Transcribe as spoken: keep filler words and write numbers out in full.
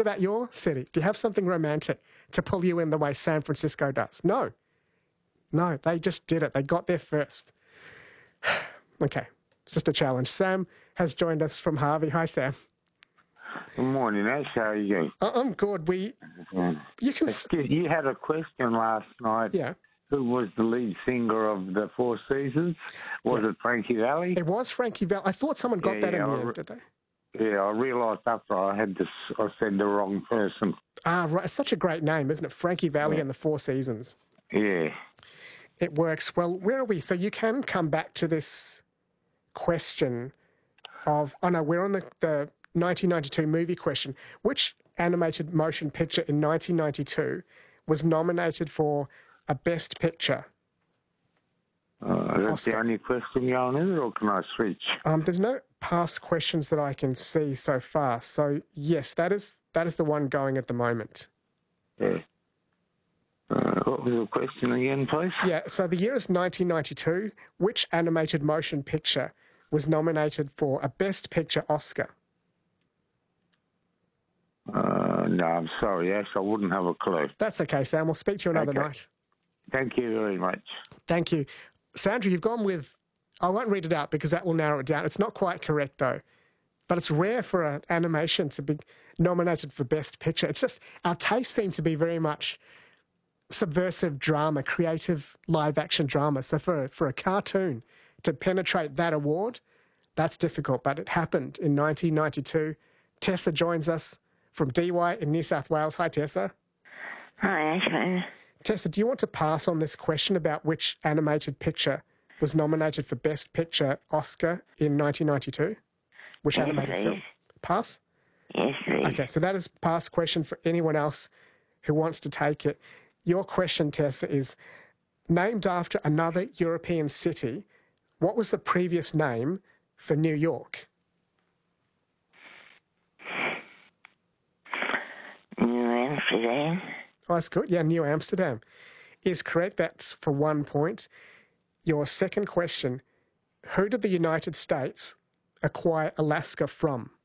about your city? Do you have something romantic to pull you in the way San Francisco does? No. No, they just did it. They got there first. Okay, it's just a challenge. Sam has joined us from Harvey. Hi, Sam. Good morning, Ash. How are you? I'm good. We, Yeah. you can... Excuse, you had a question last night. Yeah. Who was the lead singer of the Four Seasons? Was Yeah. it Frankie Valli? It was Frankie Valli. I thought someone got Yeah, that yeah, in the I end, re- did they? Yeah, I realised after I had this, I said the wrong person. Ah, right. It's such a great name, isn't it? Frankie Valli Yeah. and the Four Seasons. Yeah. It works. Well, where are we? So you can come back to this question of... Oh, no, we're on the, the nineteen ninety-two movie question. Which animated motion picture in nineteen ninety-two was nominated for a Best Picture? Uh, that's Oscar. the only question going in, or can I switch? Um, there's no past questions that I can see so far. So, yes, that is that is the one going at the moment. Yeah. Uh, what was the question again, please? Yeah, so the year is nineteen ninety-two. Which animated motion picture was nominated for a Best Picture Oscar? Uh, no, I'm sorry, Ash. I wouldn't have a clue. That's okay, Sam. We'll speak to you another Okay. night. Thank you very much. Thank you. Sandra, you've gone with... I won't read it out because that will narrow it down. It's not quite correct, though. But it's rare for an animation to be nominated for Best Picture. It's just... Our tastes seem to be very much subversive drama, creative live-action drama. So for, for a cartoon to penetrate that award, that's difficult. But it happened in nineteen ninety-two. Tessa joins us from D Y in New South Wales. Hi, Tessa. Hi, Ashwin. Tessa, do you want to pass on this question about which animated picture was nominated for Best Picture Oscar in nineteen ninety-two? Which Yes, animated please. film? Pass? Yes, please. Okay, so that is a pass question for anyone else who wants to take it. Your question, Tessa, is named after another European city. What was the previous name for New York? New Amsterdam. Oh, that's good. Yeah, New Amsterdam is correct. That's for one point. Your second question, who did the United States acquire Alaska from?